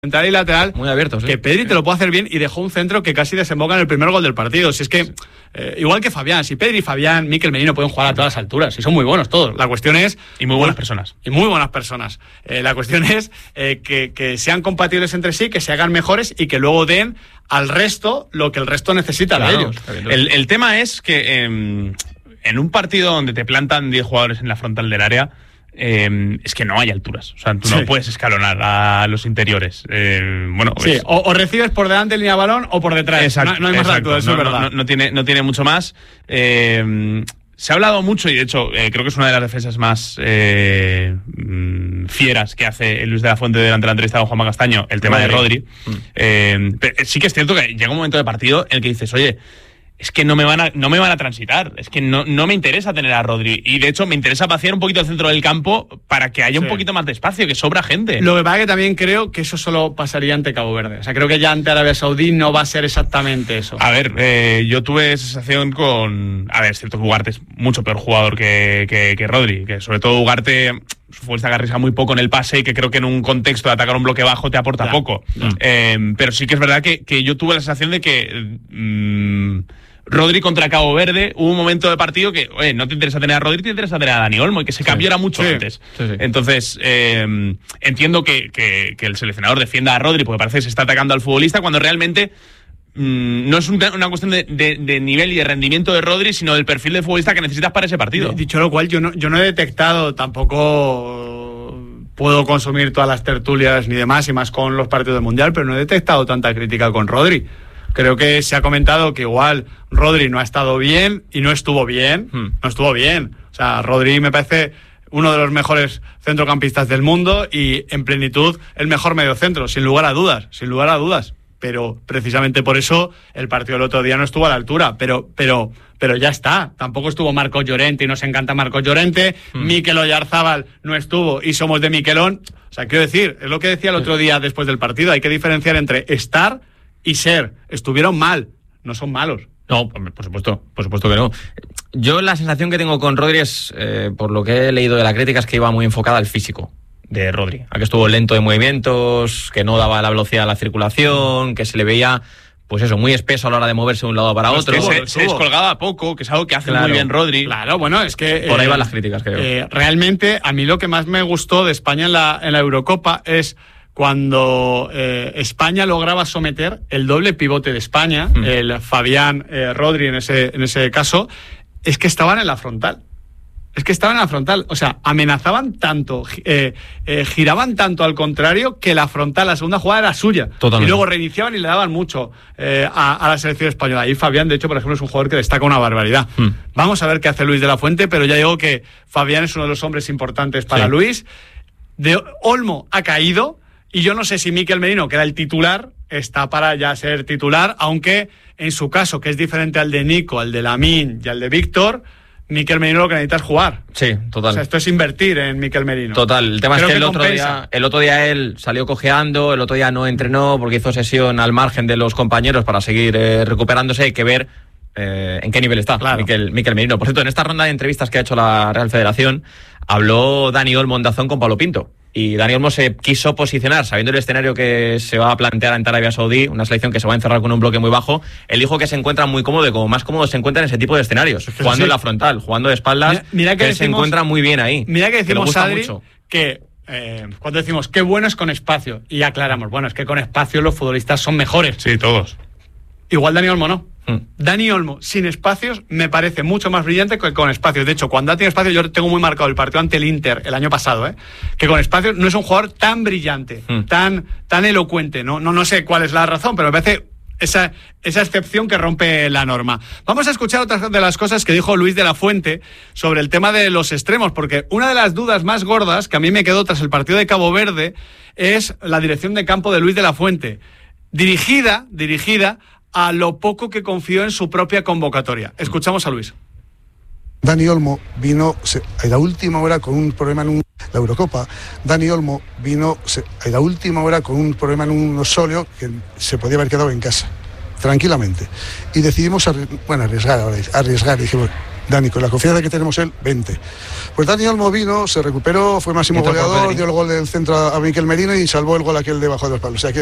central y lateral, muy abiertos, que Pedri te lo puede hacer bien, y dejó un centro que casi desemboca en el primer gol del partido. Si es que, igual que Fabián, si Pedri, Fabián, Mikel Merino pueden jugar a todas las alturas, y son muy buenos todos. La cuestión es... Y muy buenas personas. Y muy buenas personas. La cuestión es que sean compatibles entre sí, que se hagan mejores y que luego den al resto lo que el resto necesita de ellos. El tema es que en un partido donde te plantan 10 jugadores en la frontal del área, es que no hay alturas. O sea, tú no puedes escalonar a los interiores. Sí, o recibes por delante el línea de balón o por detrás. Exacto, no hay más altura, eso es verdad. No tiene mucho más. Se ha hablado mucho, y de hecho creo que es una de las defensas más fieras que hace Luis de la Fuente durante la entrevista con Juanma Castaño, el tema de Rodri. Pero sí que es cierto que llega un momento de partido en el que dices, oye, es que no me van a transitar, es que no me interesa tener a Rodri, y de hecho me interesa vaciar un poquito el centro del campo para que haya un poquito más de espacio, que sobra gente. Lo que pasa es que también creo que eso solo pasaría ante Cabo Verde. O sea, creo que ya ante Arabia Saudí no va a ser exactamente eso. A ver, yo tuve sensación con... A ver, es cierto que Ugarte es mucho peor jugador que Rodri, que sobre todo Ugarte futbolista que arriesga muy poco en el pase y que creo que en un contexto de atacar un bloque bajo te aporta poco. Pero sí que es verdad que yo tuve la sensación de que... Rodri contra Cabo Verde, hubo un momento de partido que, no te interesa tener a Rodri, te interesa tener a Dani Olmo, y que se cambió era mucho antes. Sí. Entonces, entiendo que el seleccionador defienda a Rodri porque parece que se está atacando al futbolista, cuando realmente no es una cuestión de nivel y de rendimiento de Rodri, sino del perfil de futbolista que necesitas para ese partido. Dicho lo cual, yo no he detectado, tampoco puedo consumir todas las tertulias ni demás, y más con los partidos del Mundial, pero no he detectado tanta crítica con Rodri. Creo que se ha comentado que igual Rodri no ha estado bien y no estuvo bien. No estuvo bien. O sea, Rodri me parece uno de los mejores centrocampistas del mundo y en plenitud el mejor mediocentro, sin lugar a dudas. Pero precisamente por eso el partido del otro día no estuvo a la altura. Pero ya está. Tampoco estuvo Marcos Llorente y nos encanta Marcos Llorente. Mikel Oyarzabal no estuvo y somos de Mikelón. O sea, quiero decir, es lo que decía el otro día después del partido. Hay que diferenciar entre estar y ser. Estuvieron mal, no son malos. No, por supuesto que no. Yo la sensación que tengo con Rodri es, por lo que he leído de la crítica, es que iba muy enfocada al físico de Rodri. A que estuvo lento de movimientos, que no daba la velocidad a la circulación, que se le veía, pues eso, muy espeso a la hora de moverse de un lado para otro. Que se descolgaba poco, que es algo que hace muy bien Rodri. Claro, bueno, es que... por ahí van las críticas, creo. Realmente, a mí lo que más me gustó de España en la Eurocopa es cuando España lograba someter el doble pivote de España, el Fabián, Rodri en ese caso, es que estaban en la frontal. O sea, amenazaban tanto, giraban tanto al contrario, que la frontal, la segunda jugada era suya. Totalmente. Y luego reiniciaban y le daban mucho a la selección española. Y Fabián, de hecho, por ejemplo, es un jugador que destaca una barbaridad. Vamos a ver qué hace Luis de la Fuente, pero ya digo que Fabián es uno de los hombres importantes para Luis. De Olmo ha caído, y yo no sé si Mikel Merino, que era el titular, está para ya ser titular, aunque en su caso, que es diferente al de Nico, al de Lamine y al de Víctor, Mikel Merino lo que necesita es jugar. Sí, total. O sea, esto es invertir en Mikel Merino. Total. El tema es que el otro día él salió cojeando, el otro día no entrenó porque hizo sesión al margen de los compañeros para seguir recuperándose. Hay que ver en qué nivel está Mikel Merino. Por cierto, en esta ronda de entrevistas que ha hecho la Real Federación, habló Dani Olmo en Dazón con Pablo Pinto. Y Dani Olmo se quiso posicionar, sabiendo el escenario que se va a plantear ante Arabia Saudí, una selección que se va a encerrar con un bloque muy bajo. Él dijo que se encuentra muy cómodo, y como más cómodo se encuentra en ese tipo de escenarios, jugando en la frontal, jugando de espaldas. Mira que se encuentra muy bien ahí. Mira que decimos, Adri, que cuando decimos qué bueno es con espacio, y aclaramos, bueno, es que con espacio los futbolistas son mejores. Sí, todos. Igual Dani Olmo no. Dani Olmo sin espacios me parece mucho más brillante que con espacios. De hecho, cuando ha tenido espacios, yo tengo muy marcado el partido ante el Inter el año pasado, que con espacios no es un jugador tan brillante, tan elocuente. No sé cuál es la razón, pero me parece esa excepción que rompe la norma. Vamos a escuchar otras de las cosas que dijo Luis de la Fuente sobre el tema de los extremos, porque una de las dudas más gordas que a mí me quedó tras el partido de Cabo Verde es la dirección de campo de Luis de la Fuente, dirigida a lo poco que confió en su propia convocatoria. Escuchamos a Luis. Dani Olmo vino a la última hora con un problema en la Eurocopa. Dani Olmo vino a la última hora con un problema en un sóleo que se podía haber quedado en casa, tranquilamente. Y decidimos arriesgar. Dijimos, Dani, con la confianza que tenemos él, vente. Pues Dani Olmo vino, se recuperó, fue máximo goleador, dio el gol del centro a Miquel Merino y salvó el gol aquel debajo de los palos. O sea, que